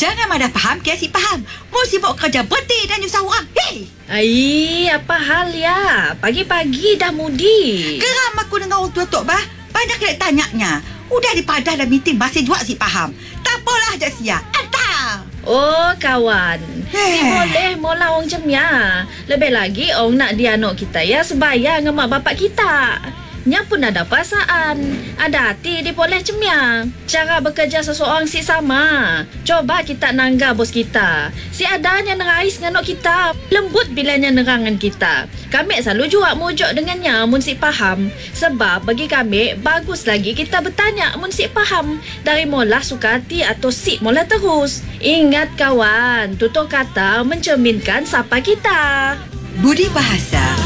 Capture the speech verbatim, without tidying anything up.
Jangan madah faham, kia si faham. Mu sibuk kerja berhenti dan nyusah orang. Hei! Ai, apa hal ya? Pagi-pagi dah mudi. Geram aku dengan orang tua Tok Bah. Banyak nak tanyanya. Udah dipadah dalam meeting masih juga si faham. Tak apalah ajak sia. Entah. Oh, kawan. Si Eh. boleh mola orang cemia. Lebih lagi orang nak dia anak kita ya sebaya dengan mak bapak kita. Nya pun ada perasaan. Ada hati dia boleh cemia. Cara bekerja seseorang si sama. Coba kita nangga bos kita. Si adanya nerais dengan anak kita. Lembut bilanya nerangan kita. Kami selalu juga mujuk dengannya mun si faham. Sebab bagi kami bagus lagi kita bertanya mun si faham. Dari mula suka hati atau si mula terus. Ingat kawan, tutur kata mencerminkan siapa kita. Budi bahasa.